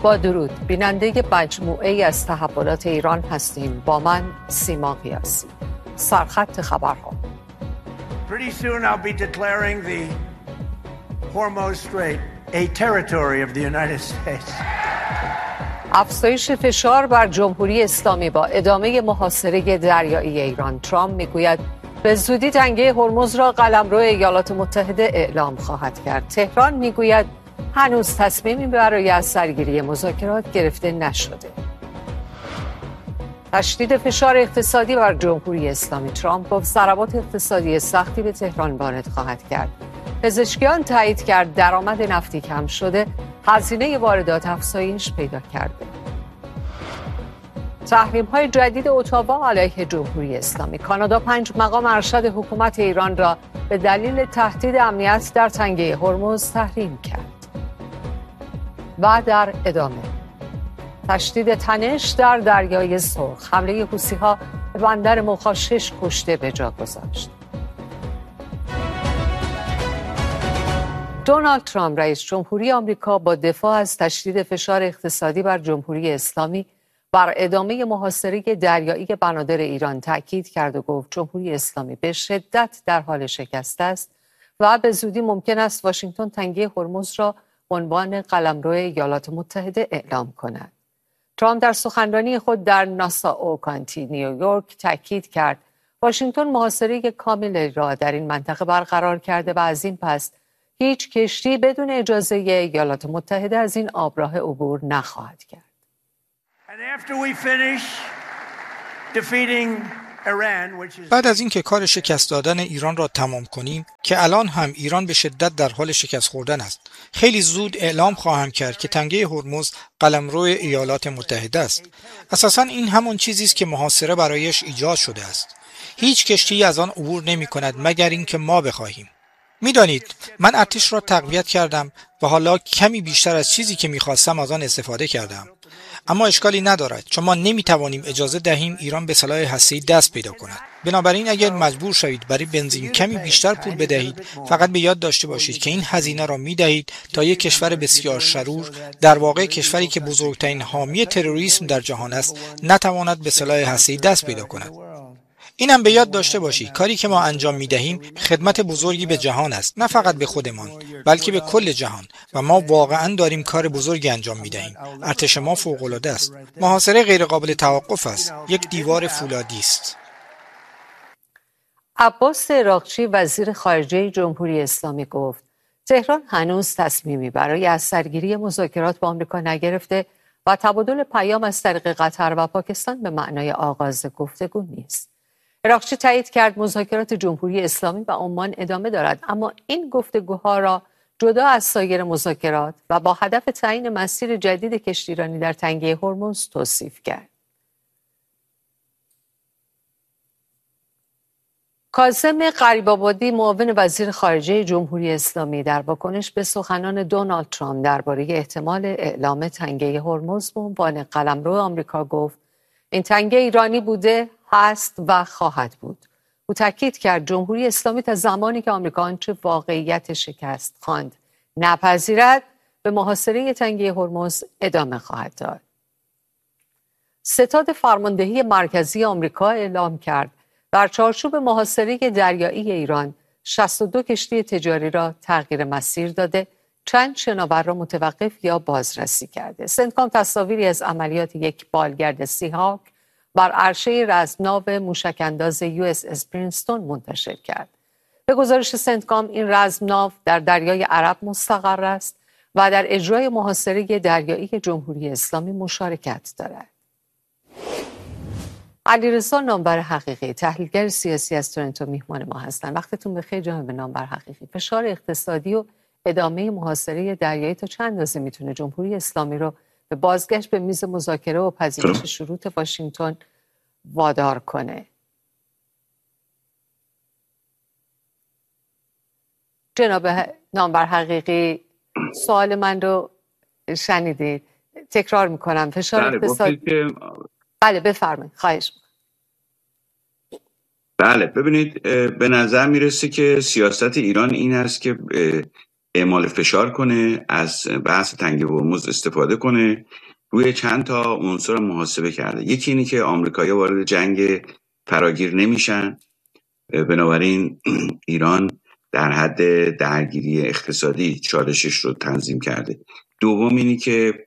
با درود، بیننده مجموعه ای از تحولات ایران هستیم. با من سیما قیاسی. سرخط خبرها. Pretty soon I'll be declaring the Hormuz Strait a territory of the United States. افزایش فشار بر جمهوری اسلامی با ادامه محاصره دریایی ایران. ترامپ میگوید به زودی تنگه هرمز را قلمرو ایالات متحده اعلام خواهد کرد. تهران میگوید هنوز تصمیمی برای از سرگیری مذاکرات گرفته نشده. تشدید فشار اقتصادی بر جمهوری اسلامی. ترامپ گفت ضربات اقتصادی سختی به تهران وارد خواهد کرد. پزشکیان تایید کرد درآمد نفتی کم شده، هزینه واردات افزایش پیدا کرده. تحریم‌های جدید اتاوا علیه جمهوری اسلامی. کانادا 5 مقام ارشد حکومت ایران را به دلیل تهدید امنیت در تنگه هرمز تحریم کرد. و در ادامه تشدید تنش در دریای سرخ. حمله حوثی‌ها به بندر موخا 6 کشته به جا گذاشت. دونالد ترامپ رئیس جمهوری آمریکا با دفاع از تشدید فشار اقتصادی بر جمهوری اسلامی بر ادامه محاصره دریایی بنادر ایران تاکید کرد و گفت جمهوری اسلامی به شدت در حال شکست است و به زودی ممکن است واشنگتن تنگه هرمز را به عنوان قلمرو ایالات متحده اعلام کند. ترامپ در سخنرانی خود در ناسائو کانتی نیویورک تاکید کرد واشنگتن محاصره کامل را در این منطقه برقرار کرده و از این پس هیچ کشتی بدون اجازه ایالات متحده از این آبراه عبور نخواهد کرد. بعد از اینکه کار شکست دادن ایران را تمام کنیم که الان هم ایران به شدت در حال شکست خوردن است، خیلی زود اعلام خواهم کرد که تنگه هرمز قلمرو ایالات متحده است. اساساً این همون چیزی است که محاصره برایش ایجاد شده است. هیچ کشتی از آن عبور نمی کند مگر اینکه ما بخواهیم. میدانید من ارتش را تقویت کردم و حالا کمی بیشتر از چیزی که میخواستم از آن استفاده کردم. اما اشکالی ندارد چون ما نمیتوانیم اجازه دهیم ایران به سلاح هسته‌ای دست پیدا کند. بنابراین اگر مجبور شوید برای بنزین کمی بیشتر پول بدهید، فقط به یاد داشته باشید که این هزینه را میدهید تا یک کشور بسیار شرور، در واقع کشوری که بزرگترین حامی تروریسم در جهان است، نتواند به سلاح هسته‌ای دست پیدا کند. اینم به یاد داشته باشید کاری که ما انجام میدهیم خدمت بزرگی به جهان است، نه فقط به خودمان بلکه به کل جهان و ما واقعا داریم کار بزرگی انجام میدهیم. ارتش ما فوق العاده است. محاصره غیر قابل توقف است. یک دیوار فولادی است. عباس عراقچی وزیر خارجه جمهوری اسلامی گفت تهران هنوز تصمیمی برای از سرگیری مذاکرات با آمریکا نگرفته و تبادل پیام از طریق قطر و پاکستان به معنای آغاز گفتگو نیست. عراقچی تایید کرد مذاکرات جمهوری اسلامی و عمان ادامه دارد، اما این گفتگوها را جدا از سایر مذاکرات و با هدف تعیین مسیر جدید کشتیرانی در تنگه هرمز توصیف کرد. کاظم غریب‌آبادی معاون وزیر خارجه جمهوری اسلامی در واکنش به سخنان دونالد ترامپ درباره احتمال اعلام تنگه هرمز به عنوان قلمرو آمریکا گفت این تنگه ایرانی بوده، هست و خواهد بود. او تاکید کرد جمهوری اسلامی تا زمانی که آمریکا آنچه واقعیت شکست خواند نپذیرد به محاصره تنگه هرمز ادامه خواهد داد. ستاد فرماندهی مرکزی آمریکا اعلام کرد در چارچوب محاصره دریایی ایران 62 کشتی تجاری را تغییر مسیر داده، چند شناور را متوقف یا بازرسی کرده. سنتکام تصاویری از عملیات یک بالگرد سیهاک بر عرشه رزمناو موشک‌انداز USS پرینستون منتشر کرد. به گزارش سنتکام این رزمناو در دریای عرب مستقر است و در اجرای محاصره دریایی جمهوری اسلامی مشارکت دارد. علیرضا نامور حقیقی تحلیلگر سیاسی از تورنتو میهمان ما هستند. وقتتون بخیر جناب نامور حقیقی. فشار اقتصادی و ادامه محاصره دریایی تا چند اندازه میتونه جمهوری اسلامی رو به بازگشت به میز مذاکره و پذیرش شروط واشنگتن وادار کنه؟ جناب نامور حقیقی سوال من رو شنیدید؟ تکرار میکنم. فشار اقتصادی. بله بفرمایید. خواهش میکنم. بله ببینید، به نظر میرسه که سیاست ایران این است که اعمال فشار کنه، از بحث تنگه هرمز استفاده کنه. روی چند تا عنصر محاسبه کرده. یکی اینه که آمریکایی‌ها وارد جنگ فراگیر نمیشن، بنابراین ایران در حد درگیری اقتصادی چالشش رو تنظیم کرده. دوم اینی که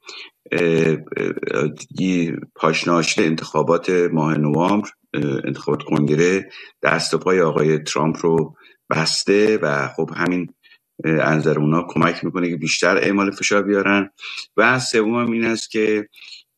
پاشناشل انتخابات ماه نوامبر، انتخابات کنگره، دست و پای آقای ترامپ رو بسته و خب همین از نظر اونا کمک میکنه که بیشتر اعمال فشار بیارن. و سوم هم این است که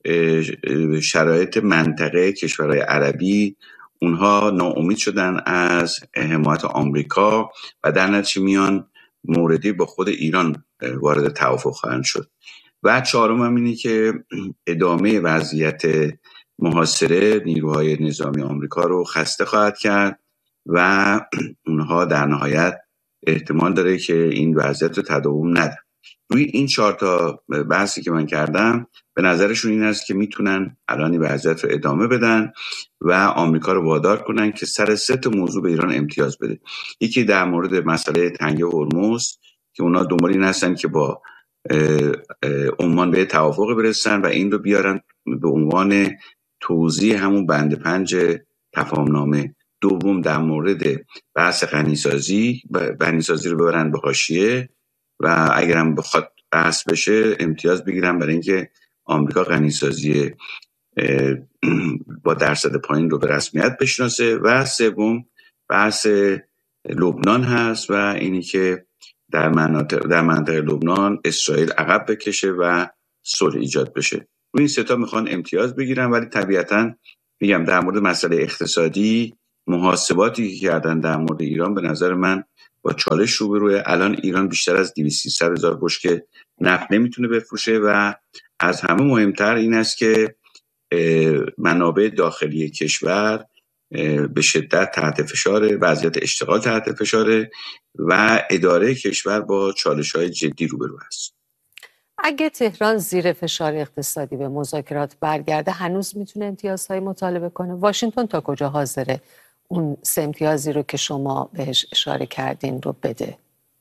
شرایط منطقه کشورهای عربی اونها ناامید شدن از حمایت آمریکا و در نتیجه میان موردی با خود ایران وارد توافق خواهند شد. و چهارم هم اینه که ادامه وضعیت محاصره نیروهای نظامی آمریکا رو خسته خواهد کرد و اونها در نهایت احتمال داره که این وضعیت رو تداوم نده. روی این 4 تا بحثی که من کردم به نظرشون این است که میتونن الان وضعیت رو ادامه بدن و آمریکا رو وادار کنن که سر 3 تا موضوع به ایران امتیاز بده. یکی در مورد مسئله تنگه هرمز که اونا دنبال این هستن که با عمان به توافق برسن و این رو بیارن به عنوان توضیح همون بند 5 تفاهمنامه. دوم در مورد بحث غنیسازی رو ببرن به حاشیه و اگرم بخواد بحث بشه امتیاز بگیرن برای اینکه آمریکا غنیسازی با درصد پایین رو به رسمیت بشناسه. و سوم بحث لبنان هست و اینی که در منطقه لبنان اسرائیل عقب بکشه و صلح ایجاد بشه. روی این 3 تا میخوان امتیاز بگیرن، ولی طبیعتاً میگم در مورد مسئله اقتصادی محاسباتی که کردن در مورد ایران به نظر من با چالش روبروه. الان ایران بیشتر از 200-300 هزار بشکه نفت نمیتونه بفروشه و از همه مهمتر این است که منابع داخلی کشور به شدت تحت فشار، وضعیت اشتغال تحت فشاره و اداره کشور با چالش‌های جدی روبرو است. اگه تهران زیر فشار اقتصادی به مذاکرات برگرده هنوز میتونه امتیازهای مطالبه کنه؟ واشنگتن تا کجا حاضره اون 3 امتیازی رو که شما بهش اشاره کردین رو بده؟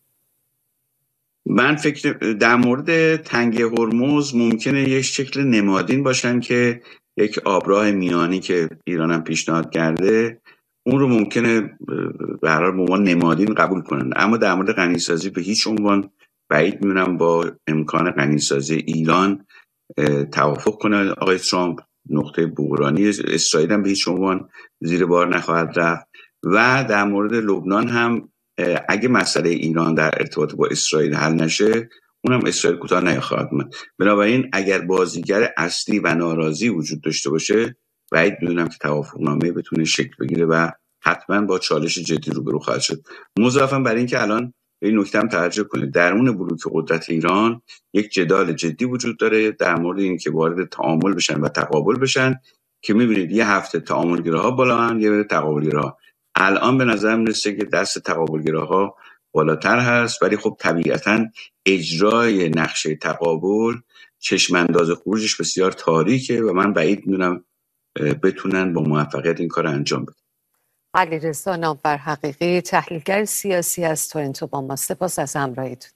من فکر در مورد تنگه هرمز ممکنه یک شکل نمادین باشن که یک آبراه میانی که ایران هم پیشنهاد کرده اون رو ممکنه به هر حال به عنوان نمادین قبول کنن، اما در مورد غنیسازی به هیچ عنوان بعید می‌دونم با امکان غنیسازی ایران توافق کنه آقای ترامپ. نقطه بحرانی اسرائیل هم به هیچ عنوان زیر بار نخواهد رفت. و در مورد لبنان هم اگه مسئله ایران در ارتباط با اسرائیل حل نشه اونم اسرائیل کوتاه نخواهد اومد. بنابراین اگر بازیگر اصلی و ناراضی وجود داشته باشه بعید می‌دونم که توافقنامه بتونه شکل بگیره و حتما با چالش جدی روبرو خواهد شد. مضافاً بر این که الان به این نکته هم توجه کنید، درون بلوک قدرت ایران یک جدال جدی وجود داره در مورد اینکه وارد تعامل بشن و تقابل بشن که می‌بینید یه هفته تعاملگراها بالا هم یه تقابلگراها. الان به نظر میرسه که دست تقابلگراها بالاتر هست، ولی خب طبیعتاً اجرای نقشه تقابل چشم انداز خروجش بسیار تاریکه و من بعید می‌دونم بتونن با موفقیت این کار انجام بدن. علیرضا نامور حقیقی، تحلیلگر سیاسی از تورنتو با ما، سپاس از همراهیتون.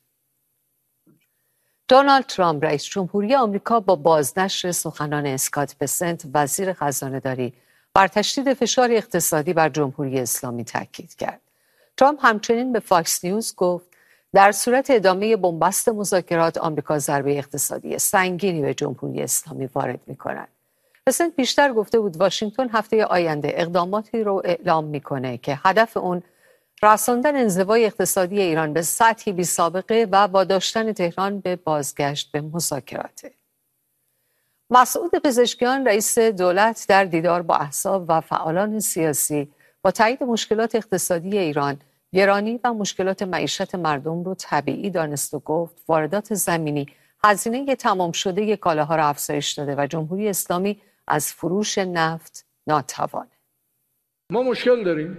دونالد ترامپ رئیس جمهوری آمریکا با بازنشر سخنان اسکات بسنت وزیر خزانه‌داری بر تشدید فشار اقتصادی بر جمهوری اسلامی تاکید کرد. ترامپ همچنین به فاکس نیوز گفت در صورت ادامه بنبست مذاکرات آمریکا ضربه اقتصادی سنگینی به جمهوری اسلامی وارد می‌کند. بسنت بیشتر گفته بود واشنگتن هفته آینده اقداماتی رو اعلام میکنه که هدف اون رساندن انزوای اقتصادی ایران به سطحی بی سابقه و واداشتن تهران به بازگشت به مذاکراته. مسعود پزشکیان رئیس دولت در دیدار با احزاب و فعالان سیاسی با تایید مشکلات اقتصادی ایران، گرانی و مشکلات معیشت مردم رو طبیعی دانست و گفت واردات زمینی هزینه تمام شده کالاها را افزایش داده و جمهوری اسلامی از فروش نفت ناتوانه. ما مشکل داریم.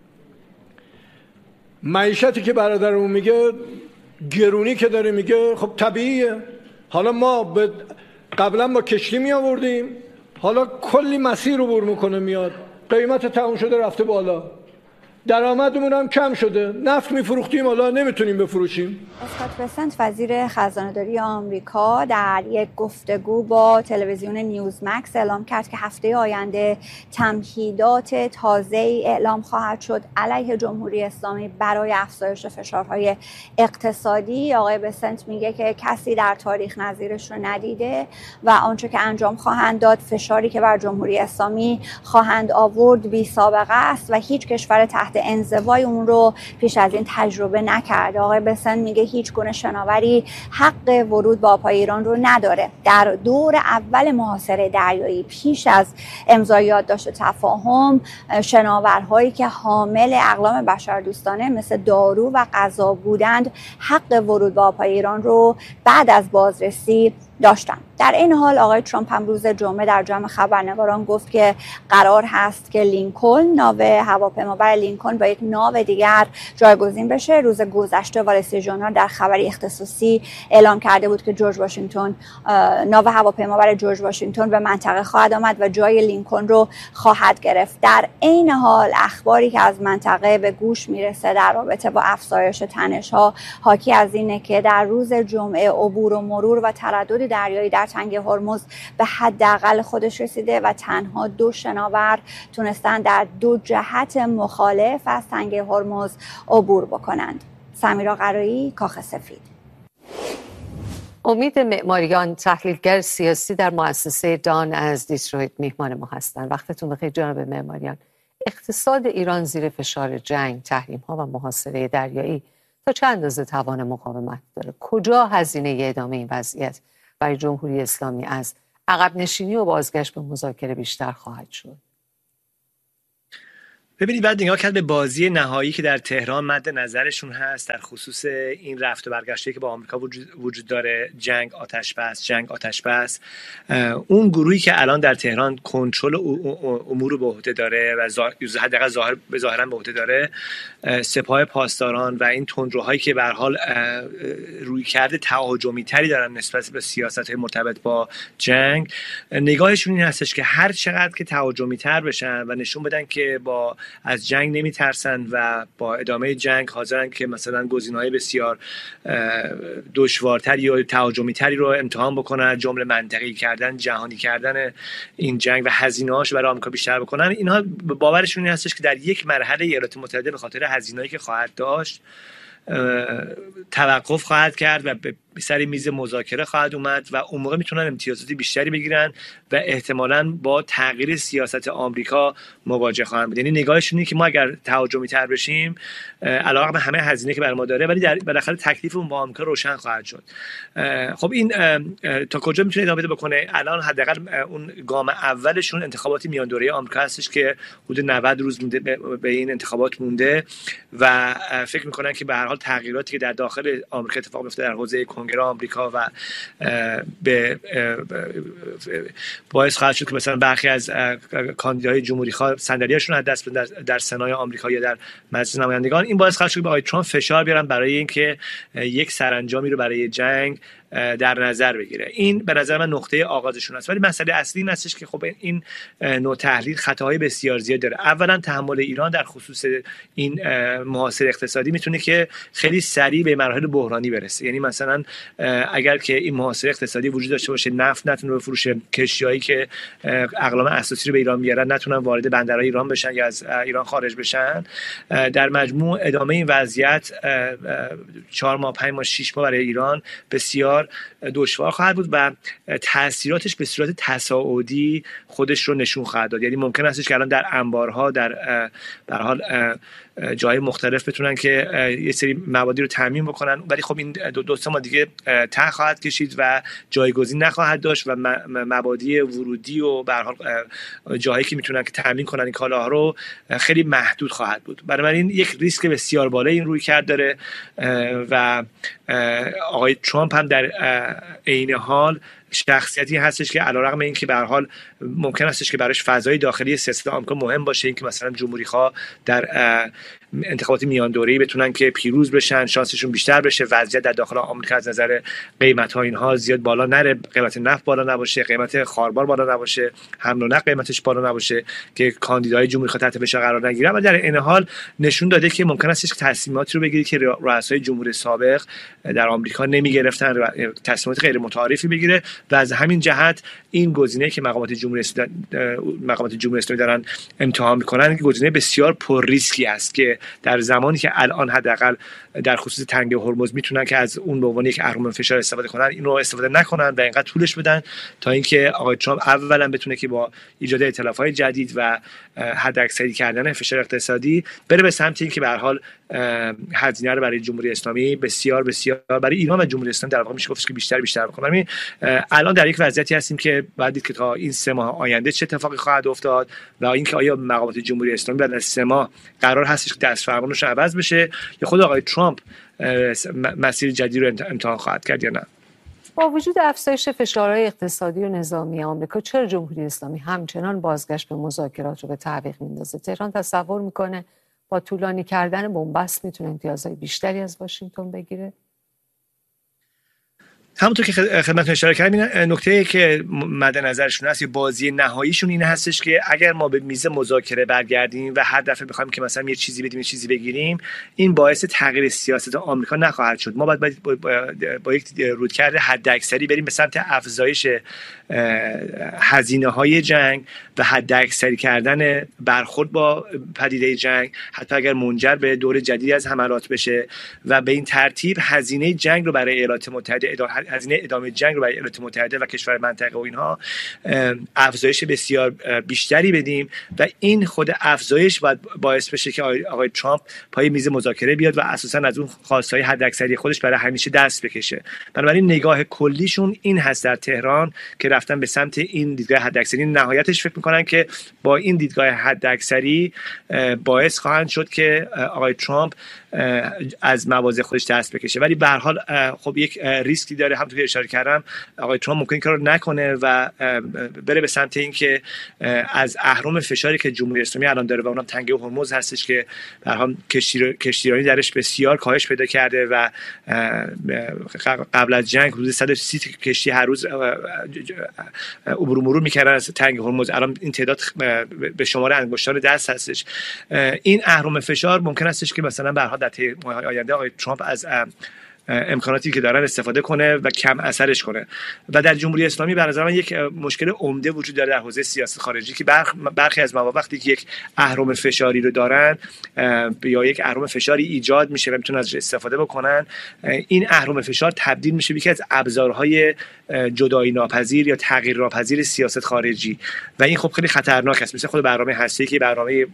معیشتی که برادرمون میگه، گرونی که داره میگه، خب طبیعیه. حالا ما قبلا با کشتی می آوردیم، حالا کلی مسیر رو بر میکنه میاد، قیمت تمام شده رفته بالا. درآمدمون هم کم شده، نفت میفروختیم حالا نمیتونیم بفروشیم. اسکات بسنت وزیر خزانه‌داری آمریکا در یک گفتگو با تلویزیون نیوزمکس اعلام کرد که هفته آینده تمهیدات تازه‌ای اعلام خواهد شد علیه جمهوری اسلامی برای افزایش فشارهای اقتصادی. آقای بسنت میگه که کسی در تاریخ نظیرش رو ندیده و آنچه که انجام خواهند داد، فشاری که بر جمهوری اسلامی خواهند آورد بی سابقه است و هیچ کشور تحت انزوای اون رو پیش از این تجربه نکرده. آقای بسنت میگه هیچ گونه شناوری حق ورود به آبهای ایران رو نداره. در دور اول محاصره دریایی پیش از امضای یادداشت تفاهم، شناورهایی که حامل اقلام بشردوستانه مثل دارو و غذا بودند حق ورود به آبهای ایران رو بعد از بازرسی داشتن. در این حال آقای ترامپ هم روز جمعه در جمع خبرنگاران گفت که قرار هست که لینکلن، ناو هواپیمابر لینکلن با یک ناو دیگر جایگزین بشه. روز گذشته وال استریت ژورنال در خبری اختصاصی اعلام کرده بود که ناو هواپیمابر جورج واشنگتن به منطقه خواهد آمد و جای لینکلن رو خواهد گرفت. در این حال اخباری که از منطقه به گوش میرسه در رابطه با افزایش تنش‌ها حاکی از اینه که در روز جمعه عبور و مرور و تردد دریایی در تنگه هرمز به حداقل خودش رسیده و تنها 2 شناور تونستن در 2 جهت مخالف از تنگه هرمز عبور بکنند. سمیرا قرایی، کاخ سفید. امید معماریان، تحلیلگر سیاسی در مؤسسه دان از دیترویت میهمان ما هستند. وقتتون بخیر جناب معماریان. اقتصاد ایران زیر فشار جنگ، تحریم‌ها و محاصره دریایی تا چه اندازه توان مقاومت داره؟ کجا هزینه ادامه این وضعیت برای جمهوری اسلامی از عقب نشینی و بازگشت به مذاکره بیشتر خواهد شد؟ ببینید، بعد نگاه کرد به بازی نهایی که در تهران مد نظرشون هست در خصوص این رفت و برگشتی که با آمریکا وجود داره، جنگ آتش بس. اون گروهی که الان در تهران کنترل امور رو به عهده داره و حداقل ظاهرا به عهده داره، سپاه پاسداران و این تندروهایی که به هر حال رویکرد تهاجمی تری دارن نسبت به سیاست‌های مرتبط با جنگ، نگاهشون این هستش که هر چقدر که تهاجمی تر بشن و نشون بدن که از جنگ نمیترسن و با ادامه جنگ حاضرن که مثلا گزینه‌های بسیار دشوارتری یا تهاجمی تری رو امتحان بکنن، جمله منطقی کردن، جهانی کردن این جنگ و هزینه‌هاش برای آمریکا بیشتر بکنن. اینها باورشون این هستش که در یک مرحله ایالات متحده به خاطر هزینه‌ای که خواهد داشت توقف خواهد کرد و به سر میز مذاکره خواهد اومد و اون موقع میتونن امتیازات بیشتری بگیرن و احتمالاً با تغییر سیاست آمریکا مواجه خواهند بود. یعنی نگاهشون اینه که ما اگر تهاجمی تر بشیم، علاوه بر همه هزینه که برای ما داره، ولی بالاخره تکلیفمون با آمریکا روشن خواهد شد. خب این تا کجا میتونه ادامه بکنه؟ الان حداقل اون گام اولشون انتخابات میان دوره آمریکا هستش که حدود 90 روز مونده به این انتخابات مونده و فکر میکنن که به هر حال تغییراتی که در داخل آمریکا اتفاق میفته در حوزه کنگره آمریکا و به باعث خواهد شد که مثلا برخی از کاندیداهای جمهوری خواه صندلیاشون از دست بدن در سنای آمریکا یا در مجلس نمایندگان. این باعث خواهد شد که به آقای ترامپ فشار بیارن برای اینکه یک سرانجامی رو برای جنگ در نظر بگیره. این به نظر من نقطه آغازشون است. ولی مسئله اصلی این هستش که خب این نوع تحلیل خطاهای بسیار زیاد داره. اولا تحمل ایران در خصوص این محاصره اقتصادی میتونه که خیلی سریع به مراحل بحرانی برسه. یعنی مثلا اگر که این محاصره اقتصادی وجود داشته باشه، نفت نتونه بفروشه، کشتیایی که اقلام اساسی رو به ایران میارن نتونن وارد بندرهای ایران بشن یا از ایران خارج بشن، در مجموع ادامه این وضعیت 4 ماه 5 ماه 6 ماه برای ایران بسیار دشوار خواهد بود و تاثیراتش به صورت تصاعدی خودش رو نشون خواهد داد. یعنی ممکن است که الان در انبارها در حال جای مختلف بتونن که یه سری موادی رو تامین بکنن، ولی خب این 2-3 ماه دیگه ته خواهد کشید و جایگزین نخواهد داشت و مبادی ورودی و به هر حال جایی که میتونن که تامین کنن این کالاها رو خیلی محدود خواهد بود. بنابراین یک ریسک بسیار بالای این روی کرد داره و آقای ترامپ هم در در عین حال شخصیتی هستش که علیرغم اینکه به هر حال ممکن هستش که براش فضای داخلی سیاست آمریکا مهم باشه، اینکه مثلا جمهوری‌خواه در انتخابات میان دوره‌ای بتونن که پیروز بشن، شانسشون بیشتر بشه، وضعیت در داخل آمریکا از نظر قیمت‌ها اینها زیاد بالا نره، قیمت نفت بالا نباشه، قیمت خاربار بالا نباشه، حمل و نقل قیمتش بالا نباشه که کاندیدای جمهوری‌خواه تحت فشار قرار نگیرن. و در این حال نشون داده که ممکن است که تصمیماتی رو بگیره که رؤسای جمهوری سابق در آمریکا نمی‌گرفتن، تصمیمات غیر متعارفی بگیره و از همین جهت این گزینه که مقامات جمهوری اسلامی دارن امتحان می‌کنن گزینه بسیار پر ریسکی است که در زمانی که الان حداقل در خصوص تنگه هرمز میتونن که از اون به عنوان یک اهرم فشار استفاده کنن، اینو استفاده نکنن و اینقدر طولش بدن تا اینکه آقای ترامپ اولا بتونه که با ایجاد ائتلاف‌های جدید و حداکثری کردن فشار اقتصادی بره به سمت اینکه به هر حال هزینه رو برای جمهوری اسلامی بسیار برای ایران و جمهوری اسلامی در واقع میشه گفت که بیشتر بکنه. همین الان در یک وضعیتی هستیم که بعد دید که تا این 3 ماه آینده چه اتفاقی خواهد افتاد و اینکه آیا مقامات جمهوری اسلامی بعد از 3 ماه قرار هستش که دست فرمانش عوض بشه یا خود آقای ترامپ مسیر جدید رو امتحان خواهد کرد یا نه. با وجود افزایش فشارهای اقتصادی و نظامی آمریکا، چرا جمهوری اسلامی همچنان بازگشت به مذاکرات رو به تعویق میندازه؟ تهران تصور میکنه با طولانی کردن بنبست میتونه امتیازهای بیشتری از واشنگتن بگیره؟ همونطور که خدمتتون اشاره کردم، نکته‌ای که مد نظرشون هست، بازی نهاییشون این هستش که اگر ما به میز مذاکره برگردیم و هر دفعه بخوایم که مثلا یه چیزی بدیم یه چیزی بگیریم، این باعث تغییر سیاست آمریکا نخواهد شد. ما باید با یک رویکرد حداکثری بریم به سمت افزایش هزینه‌های جنگ و حداکثری کردن برخورد با پدیده جنگ، حتی اگر منجر به دور جدیدی از حملات بشه، و به این ترتیب هزینه جنگ رو برای ایالات متحده، هزینه ادامه جنگ رو برای ایالات متحده و کشور منطقه و اینها افزایش بسیار بیشتری بدیم و این خود افزایش باعث بشه که آقای ترامپ پای میز مذاکره بیاد و اساساً از اون خواستهای حداکثری خودش برای همیشه دست بکشه. بنابراین نگاه کلیشون این هست در تهران که رفتن به سمت این دیدگاه حداکثری. نهایتش فکر میکنن که با این دیدگاه حداکثری باعث خواهند شد که آقای ترامپ از مواضع خودش دست بکشه. ولی به هر حال خب یک ریسکی داره، همونطور که اشاره کردم آقای ترامپ ممکن کارو نکنه و بره به سمت این که از اهرم فشاری که جمهوری اسلامی الان داره و اونم تنگه هرمز هستش که به هر حال کشتیرانی درش بسیار کاهش پیدا کرده و قبل از جنگ حدود 130 کشتی هر روز عبور و مرور میکردن از تنگه هرمز، الان این تعداد به شمار انگشتان دست هستش. این اهرم فشار ممکن هستش که مثلا به هر حال در آینده آقای ترامپ از امکاناتی که دارن استفاده کنه و کم اثرش کنه. و در جمهوری اسلامی به نظر من یک مشکل عمده وجود داره در حوزه سیاست خارجی که برخی از مواقع وقتی که یک اهرم فشاری رو دارن یا یک اهرم فشاری ایجاد میشه و میتونن ازش استفاده بکنن، این اهرم فشار تبدیل میشه به یکی از ابزارهای جدایی ناپذیر یا تغییر ناپذیر سیاست خارجی و این خب خیلی خطرناک است. مثل خود برنامه هسته‌ای که برنامه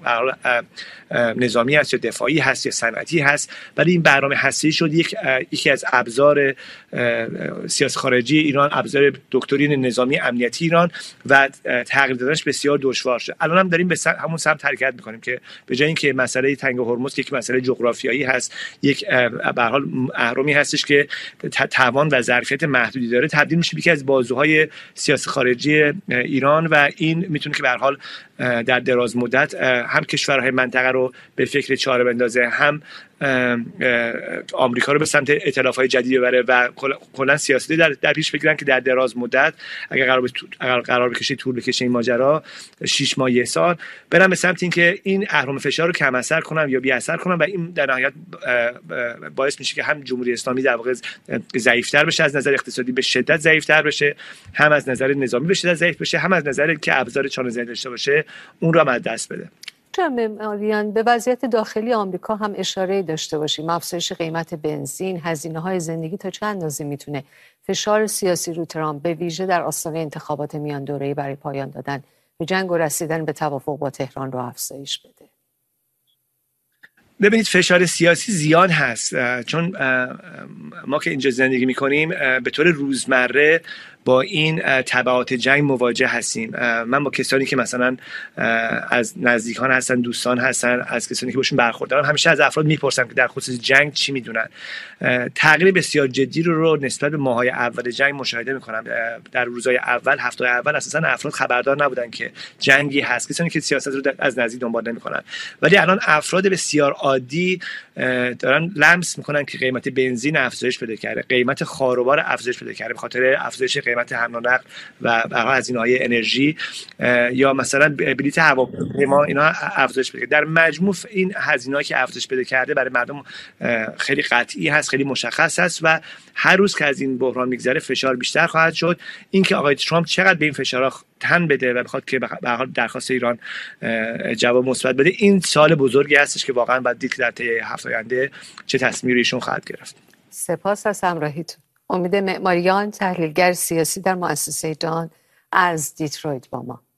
نظامی هست یا دفاعی هست یا صنعتی هست، ولی این برنامه هسته‌ای شد یکی از ابزار سیاست خارجی ایران، ابزار دکترین نظامی امنیتی ایران و تغییر دادنش بسیار دشوار شد. الان هم داریم به همون سمت حرکت میکنیم که به جای اینکه مسئله تنگه هرمز یک مسئله جغرافیایی هست، یک به هر حال اهرمی هستش که توان و ظرفیت محدودی داره، تبدیل میشه به یکی از بازوهای سیاست خارجی ایران و این میتونه که به هر حال در دراز مدت هم کشورهای منطقه رو به فکر چاره بندازه، هم آمریکا رو به سمت ائتلاف‌های جدید ببره و کلا سیاستی در پیش بگیرن که در دراز مدت اگر قرار بکشه طول بکشه این ماجرا 6 ماه یک سال، برن به سمت اینکه این اهرم فشار رو کم اثر کنن یا بی اثر کنن و این در نهایت باعث میشه که هم جمهوری اسلامی در واقع ضعیف‌تر بشه، از نظر اقتصادی به شدت ضعیف‌تر بشه، هم از نظر نظامی به شدت ضعیف بشه، هم از نظر که ابزار چانه‌زنی داشته باشه اون رو از دست بده. آریان، به وضعیت داخلی آمریکا هم اشاره داشته باشیم. افزایش قیمت بنزین، هزینه‌های زندگی تا چه اندازه میتونه فشار سیاسی رو ترامپ به ویژه در آستانه انتخابات میان دوره‌ای برای پایان دادن به جنگ و رسیدن به توافق با تهران رو افزایش بده؟ ببینید، فشار سیاسی زیاد هست، چون ما که اینجا زندگی میکنیم به طور روزمره با این تبعات جنگ مواجه هستیم. من با کسانی که مثلا از نزدیکان هستن، دوستان هستن، از کسانی که باشون برخوردارم، همیشه از افراد میپرسم که در خصوص جنگ چی میدونن. تغییر بسیار جدی رو نسبت به ماهای اول جنگ مشاهده میکنم. در روزهای اول، هفته‌های اول اساسا افراد خبردار نبودن که جنگی هست، کسانی که سیاست رو از نزدیک دنبال نمیکنن. ولی الان افراد بسیار عادی دارن لمس میکنن که قیمت بنزین افزایش پیدا کرده، قیمت خاروبار افزایش پیدا کرده به خاطر افزایش قیمت حمل و نقل و هزینه‌های انرژی، یا مثلا بلیط هواپیما اینا افزایش پیدا کرده. در مجموع این هزینه‌ای که افزایش پیدا کرده برای مردم خیلی قطعی هست، خیلی مشخص هست و هر روز که از این بحران میگذره فشار بیشتر خواهد شد. اینکه آقای ترامپ چقدر به این فشارها تن بده و بخواد که به هر حال درخواست ایران جواب مثبت بده، این سال بزرگی هستش که واقعا باید دید که در طی هفته آینده چه تصمیمی ایشون خواهد گرفت. سپاس از همراهیتون. امید معماریان، تحلیلگر سیاسی در مؤسسه دان از دیترویت با ما.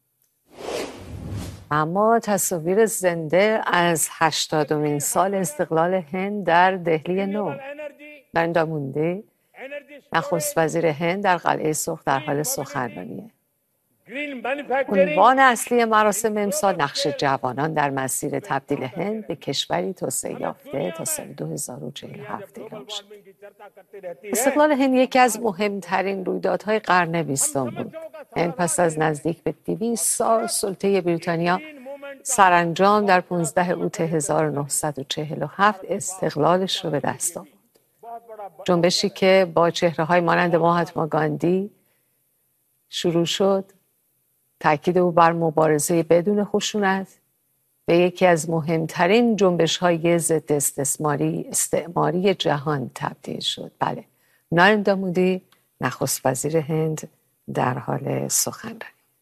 اما تصاویر زنده از 80مین سال استقلال هند در دهلی نو. نریندرا مودی، نخست وزیر هند، در قلعه سرخ در حال سخنرانیه. عنوان اصلی مراسم امسال نقش جوانان در مسیر تبدیل هند به کشوری توسعه یافته تا سال 2047 اعلام شد. استقلال هند یکی از مهمترین رویدادهای قرن 20 بود. هند پس از نزدیک به 200 سال سلطه بریتانیا سرانجام در 15 اوت 1947 استقلالش رو به دست آورد. جنبشی که با چهره‌های مانند مهاتما گاندی شروع شد، تاکید او بر مبارزه بدون خشونت، به یکی از مهمترین جنبش‌های ضد استعماری جهان تبدیل شد. بله، نریندرا مودی، نخست وزیر هند، در حال سخنرانی.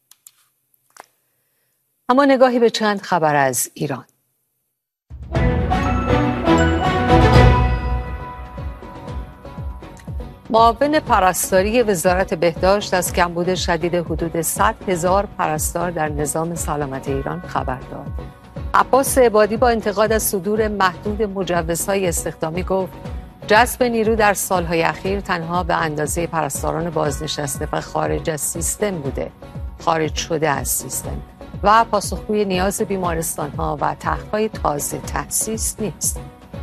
اما نگاهی به چند خبر از ایران. معاون پرستاری وزارت بهداشت از کمبود شدید حدود 100,000 پرستار در نظام سلامت ایران خبر داد. عباس عبادی با انتقاد از صدور محدود مجوزهای استخدامی گفت جذب نیرو در سالهای اخیر تنها به اندازه پرستاران بازنشسته و خارج از سیستم بوده، خارج شده از سیستم و پاسخگوی نیاز بیمارستان‌ها و تخت‌های تازه تأسیس نیست.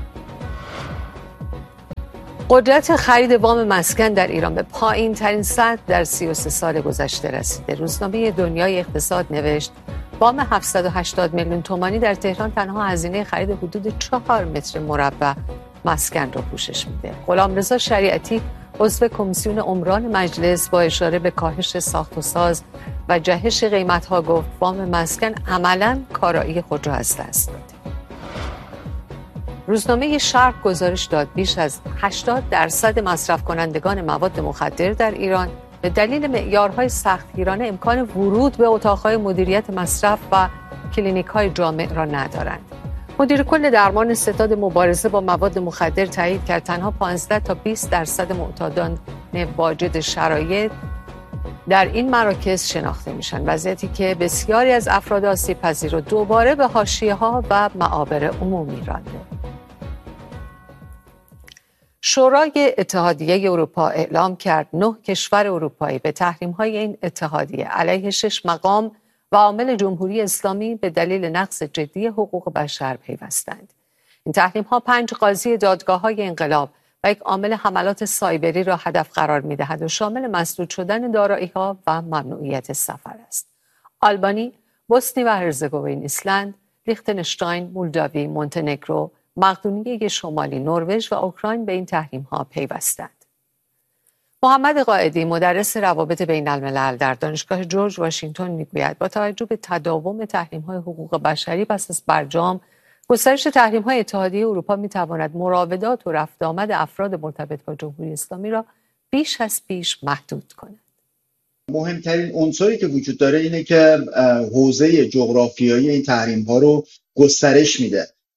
قدرت خرید وام مسکن در ایران به پایین ترین سطح در 33 سال گذشته رسیده. روزنامه دنیای اقتصاد نوشت وام 780 میلیون تومانی در تهران تنها هزینه خرید حدود 4 متر مربع مسکن را پوشش میده. غلامرضا شریعتی عضو کمیسیون عمران مجلس با اشاره به کاهش ساخت و ساز و جهش قیمت‌ها گفت وام مسکن عملاً کارایی خود را از دست داده. روزنامه شرق گزارش داد بیش از 80% مصرف کنندگان مواد مخدر در ایران به دلیل معیارهای سختگیرانه امکان ورود به اتاقهای مدیریت مصرف و کلینیک‌های جامع را ندارند. مدیر کل درمان ستاد مبارزه با مواد مخدر تایید کرد تنها 15 تا 20% معتادان واجد شرایط در این مراکز شناخته میشن، وضعیتی که بسیاری از افراد آسیب‌پذیر رو دوباره به حاشیه‌ها و معابر عمومی رانده. شورای اتحادیه اروپا اعلام کرد 9 کشور اروپایی به تحریم‌های این اتحادیه علیه 6 مقام و عامل جمهوری اسلامی به دلیل نقض جدی حقوق بشر پیوستند. این تحریم‌ها 5 قاضی دادگاه‌های انقلاب و یک عامل حملات سایبری را هدف قرار می‌دهد و شامل مسدود شدن دارایی‌ها و ممنوعیت سفر است. آلبانی، بوسنی و هرزگوین، ایسلند، لیختنشتاین، مولداوی، مونتنگرو، مقدونیه شمالی، نروژ و اوکراین به این تحریم‌ها پیوستند. محمد قائدی، مدرس روابط بین‌الملل در دانشگاه جورج واشنگتن میگوید با توجه به تداوم تحریم‌های حقوق بشری پس از برجام، گسترش تحریم‌های اتحادیه اروپا می‌تواند مراودات و رفت آمد افراد مرتبط با جمهوری اسلامی را بیش از پیش محدود کند. مهمترین عنصری که وجود داره اینه که حوزه جغرافیایی این تحریم‌ها رو گسترش میده.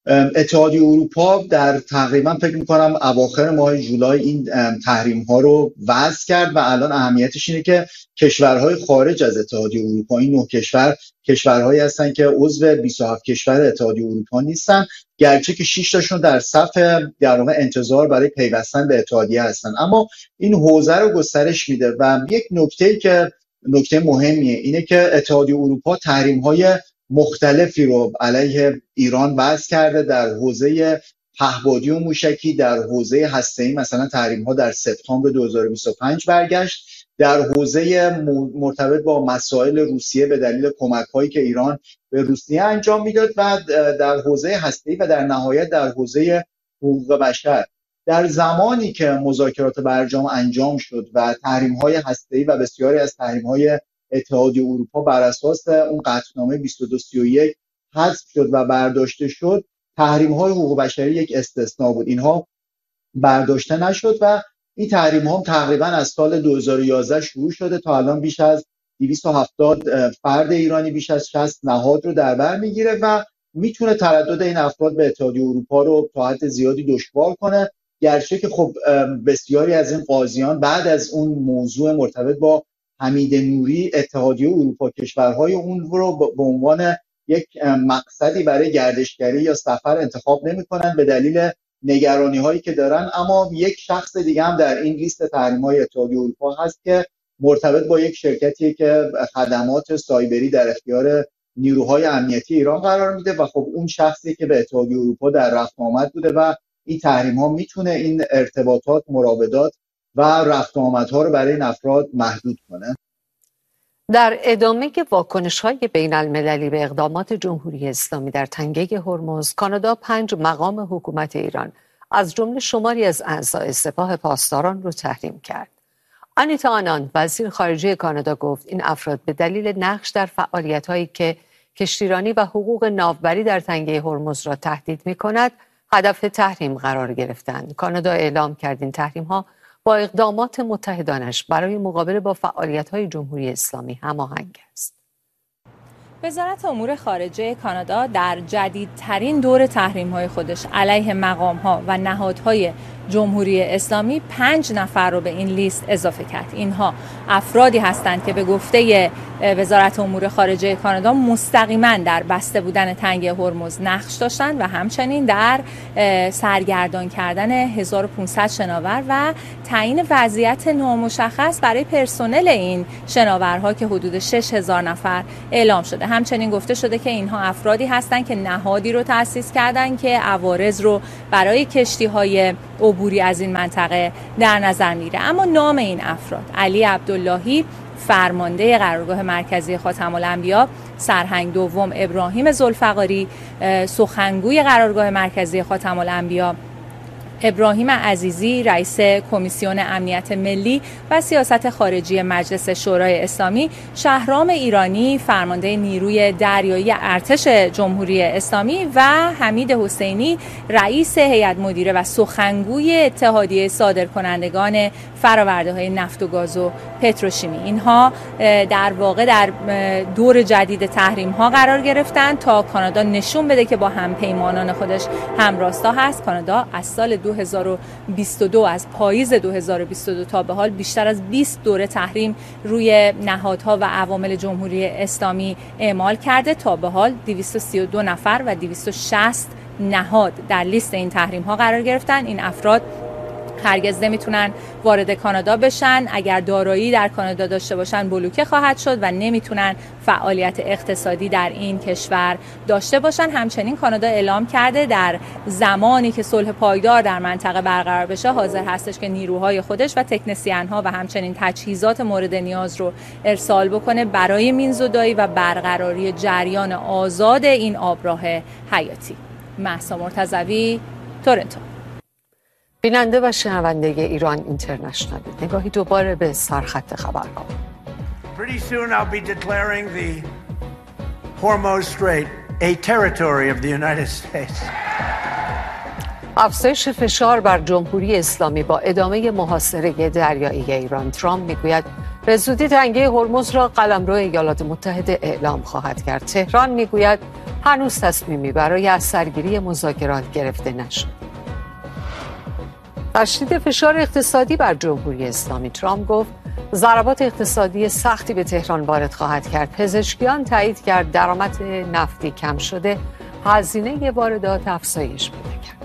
اتحادیه اروپا در تقریبا فکر میکنم اواخر ماه جولای این تحریم ها رو وضع کرد و الان اهمیتش اینه که کشورهای خارج از اتحادیه اروپا، این 9 کشور کشورهایی هستن که عضو 27 کشور اتحادیه اروپا نیستن، گرچه که 6 تاشون در صف در واقع انتظار برای پیوستن به اتحادیه هستن، اما این حوزه رو گسترش میده. و یک نکته‌ای که نکته مهمیه اینه که اتحادیه اروپا تحریم‌های مختلفی رو علیه ایران وضع کرده در حوزه پهپادی و موشکی، در حوزه هسته‌ای مثلا تحریم‌ها در سپتامبر 2025 برگشت، در حوزه مرتبط با مسائل روسیه به دلیل کمک‌هایی که ایران به روسیه انجام میداد و در حوزه هسته‌ای و در نهایت در حوزه حقوق بشر. در زمانی که مذاکرات برجام انجام شد و تحریم‌های هسته‌ای و بسیاری از تحریم‌های اتحادیه اروپا بر اساس اون قطعنامه 2231 حذف شد و برداشته شد، تحریم‌های حقوق بشری یک استثناء بود. اینها برداشته نشد و این تحریم‌ها تقریبا از سال 2011 شروع شده تا الان بیش از 270 فرد ایرانی، بیش از 60 نهاد رو در بر میگیره و میتونه تردد این افراد به اتحادیه اروپا رو تا حد زیادی دشوار کنه، گرچه که خب بسیاری از این قاضیان بعد از اون موضوع مرتبط با حمید نوری اتحادیه اروپا کشورهای اون رو به عنوان یک مقصدی برای گردشگری یا سفر انتخاب نمی‌کنن به دلیل نگرانی‌هایی که دارن. اما یک شخص دیگه هم در این لیست تحریم‌های اتحادیه اروپا هست که مرتبط با یک شرکتی که خدمات سایبری در اختیار نیروهای امنیتی ایران قرار میده و خب اون شخصی که به اتحادیه اروپا در رفت آمد بوده و این تحریم‌ها میتونه این ارتباطات، مراودات و رفت و آمدها رو برای این افراد محدود کنه. در ادامه واکنش‌های بین‌المللی به اقدامات جمهوری اسلامی در تنگه هرمز، کانادا 5 مقام حکومت ایران از جمله شماری از اعضای سپاه پاسداران رو تحریم کرد. آنیتا آنان، وزیر خارجه کانادا، گفت این افراد به دلیل نقش در فعالیت‌هایی که کشتیرانی و حقوق ناوبری در تنگه هرمز را تهدید می‌کند، هدف تحریم قرار گرفتند. کانادا اعلام کرد این تحریم‌ها با اقدامات متحدانش برای مقابله با فعالیت‌های جمهوری اسلامی هماهنگ است. وزارت امور خارجه کانادا در جدیدترین دور تحریم‌های خودش علیه مقام‌ها و نهادهای جمهوری اسلامی 5 نفر رو به این لیست اضافه کرد. اینها افرادی هستند که به گفته وزارت امور خارجه کانادا مستقیما در بسته بودن تنگه هرمز نقش داشتند و همچنین در سرگردان کردن 1500 شناور و تعیین وضعیت نامشخص برای پرسنل این شناورها که حدود 6000 نفر اعلام شده. همچنین گفته شده که اینها افرادی هستند که نهادی رو تأسیس کردند که عوارض رو برای کشتی‌های عبوری از این منطقه در نظر میگیره. اما نام این افراد: علی عبداللهی فرمانده قرارگاه مرکزی خاتم الانبیا، سرهنگ دوم ابراهیم ذوالفقاری سخنگوی قرارگاه مرکزی خاتم الانبیا، ابراهیم عزیزی رئیس کمیسیون امنیت ملی و سیاست خارجی مجلس شورای اسلامی، شهرام ایرانی فرمانده نیروی دریایی ارتش جمهوری اسلامی و حمید حسینی رئیس هیئت مدیره و سخنگوی اتحادیه صادرکنندگان فرآورده‌های نفت و گاز و پتروشیمی. اینها در واقع در دور جدید تحریم‌ها قرار گرفتن تا کانادا نشون بده که با همپیمانان خودش همراستا هست. کانادا از سال 2022 از پاییز 2022 تا به حال بیشتر از 20 دوره تحریم روی نهادها و عوامل جمهوری اسلامی اعمال کرده. تا به حال 232 نفر و 260 نهاد در لیست این تحریم ها قرار گرفتن. این افراد هرگز نمیتونن وارد کانادا بشن، اگر دارایی در کانادا داشته باشن بلوکه خواهد شد و نمیتونن فعالیت اقتصادی در این کشور داشته باشن. همچنین کانادا اعلام کرده در زمانی که صلح پایدار در منطقه برقرار بشه حاضر هستش که نیروهای خودش و تکنسین‌ها و همچنین تجهیزات مورد نیاز رو ارسال بکنه برای مینزودایی و برقراری جریان آزاد این آبراه حیاتی. مهسا مرتضوی، تورنتو. بیننده و شنونده ایران اینترنشنال، نگاهی دوباره به سرخط خبرها. Pretty soon I'll be declaring the Hormuz Strait a territory of the United States. افزایش فشار بر جمهوری اسلامی با ادامه محاصره دریایی ایران. ترامپ میگوید به زودی تنگه هرمز را قلمرو ایالات متحده اعلام خواهد کرد. تهران میگوید هنوز تصمیمی برای از سرگیری مذاکرات گرفته نشد. تشدید فشار اقتصادی بر جمهوری اسلامی. ترامپ گفت ضربات اقتصادی سختی به تهران وارد خواهد کرد. پزشکیان تایید کرد درآمد نفتی کم شده، هزینه واردات افزایش پیدا کرد.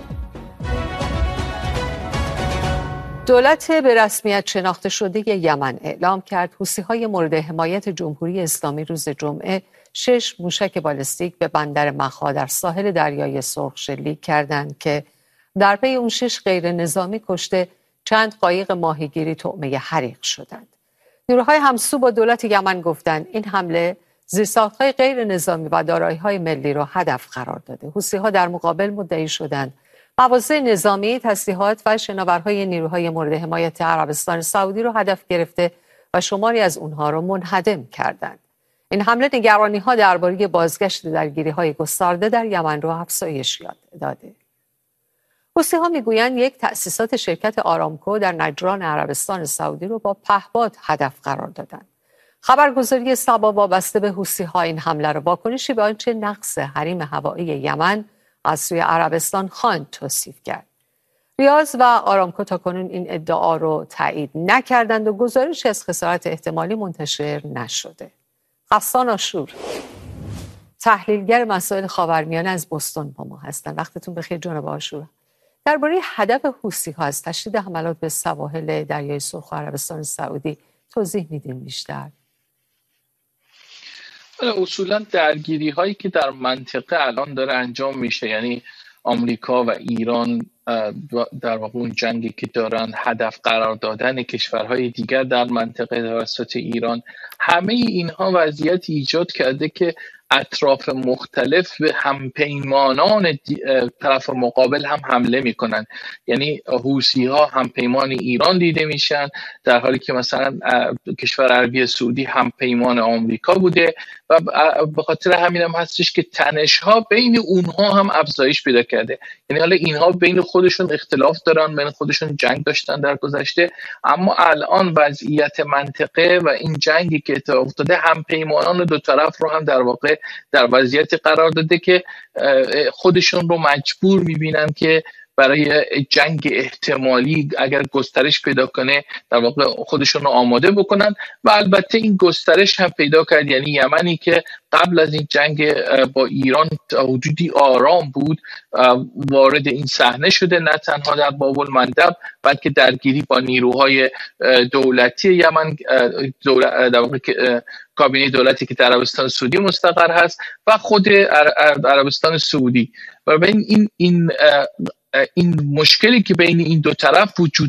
دولت به رسمیت شناخته شده یمن اعلام کرد حوثی‌های مورد حمایت جمهوری اسلامی روز جمعه 6 موشک بالستیک به بندر مخا در ساحل دریای سرخ شلیک کردند که در پی اون 6 غیر نظامی کشته، چند قایق ماهیگیری طعمه حریق شدند. نیروهای همسو با دولت یمن گفتند این حمله زیرساخت‌های غیر نظامی و دارایی‌های ملی را هدف قرار داده. حوثی‌ها در مقابل مدعی شدند مواضع نظامی، تسلیحات و شناورهای نیروهای مورد حمایت عربستان سعودی را هدف گرفته و شماری از اونها را منهدم کردند. این حمله نگرانی‌ها درباره بازگشت درگیری‌های گسترده در یمن را افزایش داده. حوثی‌ها میگویند یک تأسیسات شرکت آرامکو در نجران عربستان سعودی را با پهپاد هدف قرار دادند. خبرگزاری سبا وابسته به حوثی‌ها این حمله را واکنشی به آنچه نقض حریم هوایی یمن از سوی عربستان خواند توصیف کرد. ریاض و آرامکو تاکنون این ادعا را تایید نکردند و گزارش از خسارت احتمالی منتشر نشده. غسان آشور، تحلیلگر مسائل خاورمیانه از بوستون با ما هستند. وقتتون بخیر جناب آشور. درباره هدف حوثی‌ها از تشدید حملات به سواحل دریای سرخ و عربستان سعودی توضیح میدین بیشتر؟ اصولا درگیری هایی که در منطقه الان داره انجام میشه، یعنی آمریکا و ایران در واقع اون جنگی که دارن هدف قرار دادن کشورهای دیگر در منطقه توسط ایران، همه اینها وضعیت ایجاد کرده که اطراف مختلف به همپیمانان طرف مقابل هم حمله میکنن. یعنی حوثی‌ها همپیمان ایران دیده میشن، در حالی که مثلا کشور عربی سعودی همپیمان آمریکا بوده و به خاطر همین هم هستش که تنش‌ها بین اونها هم افزایش پیدا کرده. یعنی حالا اینها بین خودشون اختلاف دارن، بین خودشون جنگ داشتن در گذشته، اما الان وضعیت منطقه و این جنگی که اتفاق افتاده همپیمانان دو طرف رو هم در واقع در وضعیتی قرار داده که خودشون رو مجبور میبینن که برای جنگ احتمالی اگر گسترش پیدا کنه در واقع خودشون رو آماده بکنن. و البته این گسترش هم پیدا کرد، یعنی یمنی که قبل از این جنگ با ایران حدودی آرام بود وارد این صحنه شده، نه تنها در باب المندب بلکه درگیری با نیروهای دولتی یمن، در واقع کابینه دولتی که در عربستان سعودی مستقر هست و خود عربستان سعودی. و این مشکلی که بین این دو طرف وجود